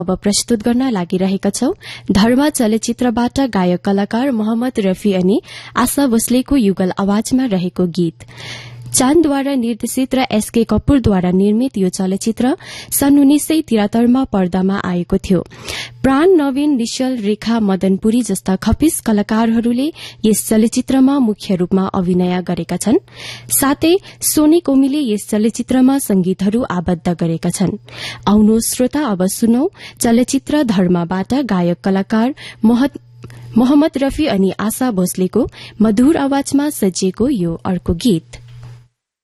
अब प्रस्तुत गर्न लागिरहेका छौं धर्म चलचित्रबाट गायक कलाकार मोहम्मद रफी अनि आशा भोसलेको युगल आवाजमा रहेको गीत। चान्दद्वारा निर्देशित र एसके कपूरद्वारा निर्मित यो चलचित्र सन् 1973 मा पर्दामा आएको थियो। प्राण, नवीन, निश्चल, रेखा, मदनपुरी जस्ता खपिस कलाकारहरूले यस चलचित्रमा मुख्य रूपमा अभिनय गरेका छन्। साथै सोनी कोमीले यस चलचित्रमा संगीतहरू आबद्ध गरेका छन्। आउनु श्रोता, अब सुनौ चलचित्र धर्मबाट गायक कलाकार मोहम्मद रफी अनि आशा भोसलेको मधुर आवाजमा सजिएको यो अर्को गीत।